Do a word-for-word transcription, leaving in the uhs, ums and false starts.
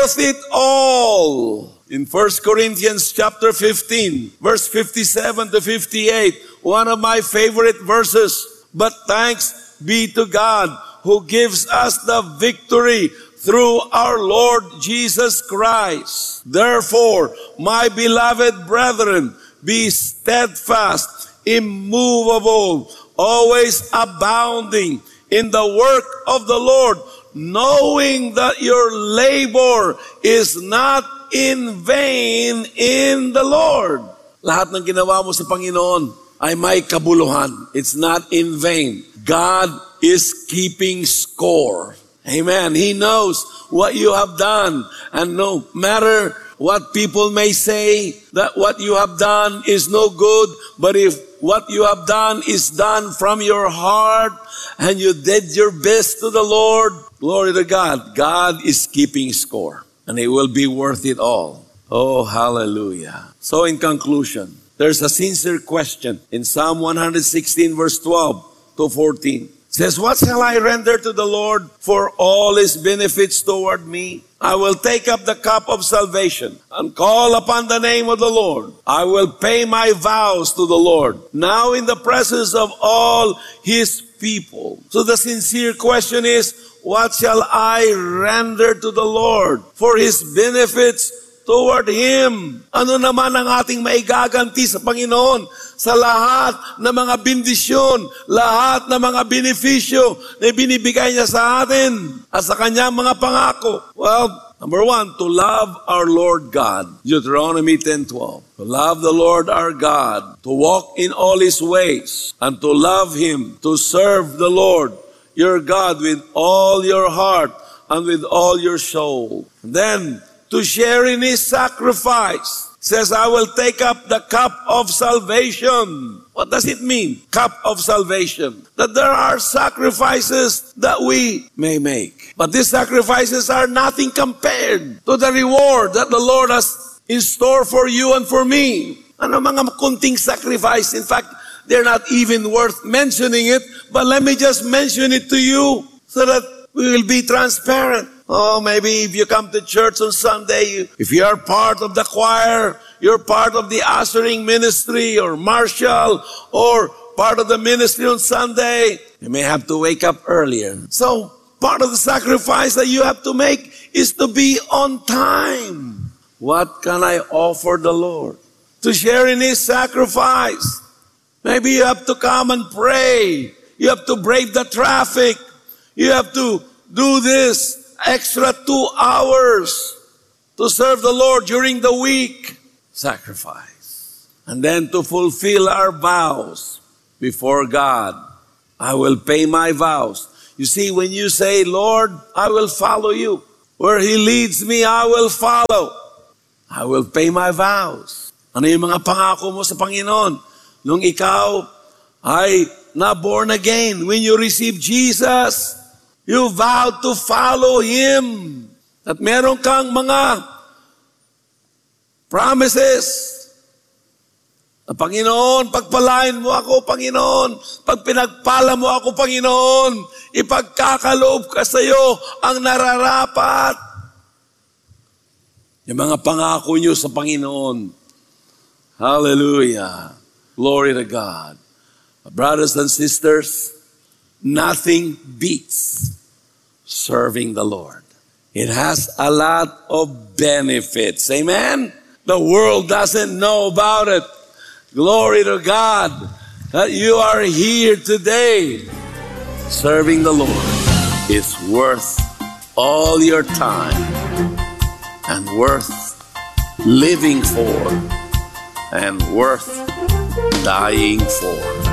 worth it all. In First Corinthians chapter fifteen, verse fifty-seven to fifty-eight, one of my favorite verses. But thanks be to God who gives us the victory through our Lord Jesus Christ. Therefore, my beloved brethren, be steadfast, immovable, always abounding in the work of the Lord, knowing that your labor is not in vain in the Lord. Lahat ng ginawa mo sa Panginoon ay may kabuluhan. It's not in vain. God is keeping score. Amen. He knows what you have done. And no matter what people may say, that what you have done is no good, but if what you have done is done from your heart and you did your best to the Lord, glory to God. God is keeping score. And it will be worth it all. Oh, hallelujah. So in conclusion, there's a sincere question in Psalm one sixteen verse twelve to fourteen. It says, what shall I render to the Lord for all His benefits toward me? I will take up the cup of salvation and call upon the name of the Lord. I will pay my vows to the Lord, now in the presence of all His people. So the sincere question is, what shall I render to the Lord for His benefits toward Him? Ano naman ang ating maigaganti sa Panginoon sa lahat ng mga bendisyon, lahat ng mga benepisyo na binibigay niya sa atin at sa kanyang mga pangako? Well, number one, to love our Lord God. Deuteronomy ten twelve. To love the Lord our God, to walk in all His ways, and to love Him, to serve the Lord your God with all your heart and with all your soul. And then, to share in His sacrifice. It says, I will take up the cup of salvation. What does it mean, cup of salvation? That there are sacrifices that we may make. But these sacrifices are nothing compared to the reward that the Lord has in store for you and for me. Ano mga kunting sacrifice? In fact, they're not even worth mentioning it, but let me just mention it to you so that we will be transparent. Oh, maybe if you come to church on Sunday, if you are part of the choir, you're part of the ushering ministry or marshal or part of the ministry on Sunday, you may have to wake up earlier. So, part of the sacrifice that you have to make is to be on time. What can I offer the Lord? To share in His sacrifice. Maybe you have to come and pray. You have to brave the traffic. You have to do this extra two hours to serve the Lord during the week. Sacrifice. And then to fulfill our vows before God. I will pay my vows. You see, when you say, Lord, I will follow you. Where He leads me, I will follow. I will pay my vows. Ano yung mga pangako mo sa Panginoon? Nung ikaw ay na-born again, when you receive Jesus, you vowed to follow Him. At meron kang mga promises. Na Panginoon, pagpalain mo ako, Panginoon. Pag pinagpala mo ako, Panginoon, ipagkakaloob ka sa iyo ang nararapat. Yung mga pangako niyo sa Panginoon. Hallelujah. Glory to God. Brothers and sisters, nothing beats serving the Lord. It has a lot of benefits. Amen? The world doesn't know about it. Glory to God that you are here today. Serving the Lord is worth all your time and worth living for and worth dying for.